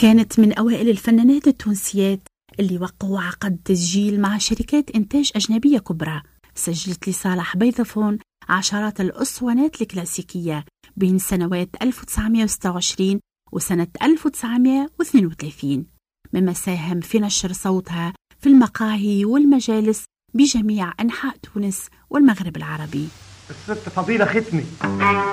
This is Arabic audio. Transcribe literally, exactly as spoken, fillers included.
كانت من أوائل الفنانات التونسيات اللي وقعوا عقد تسجيل مع شركات إنتاج أجنبية كبرى. سجلت لصالح بيضافون عشرات الأسطوانات الكلاسيكية بين سنوات ألف وتسعمائة وستة وعشرين وسنة ألف وتسعمائة واثنين وثلاثين، مما ساهم في نشر صوتها في المقاهي والمجالس بجميع أنحاء تونس والمغرب العربي. الست فضيلة ختمي.